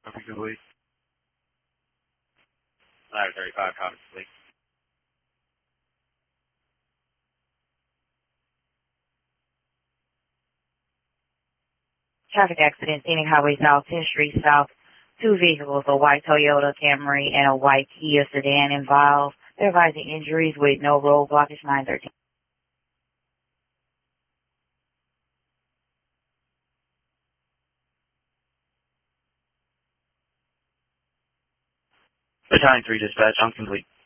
Copy complete. 935, copy complete. Traffic accident, scenic highway south, 10th Street south. Two vehicles, a white Toyota Camry and a white Kia sedan involved. They're advising injuries with no road blockage, 913. Battalion 3 dispatch, I'm complete.